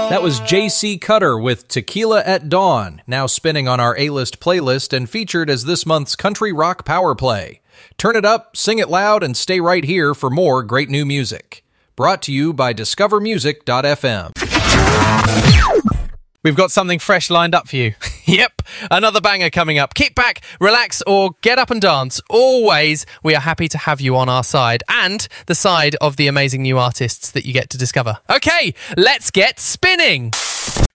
That was J.C. Cutter with Tequila at Dawn, now spinning on our A-List playlist and featured as this month's Country Rock Power Play. Turn it up, sing it loud, and stay right here for more great new music. Brought to you by discovermusic.fm. We've got something fresh lined up for you. Yep, another banger coming up. Kick back, relax, or get up and dance. Always, we are happy to have you on our side and the side of the amazing new artists that you get to discover. Okay, let's get spinning.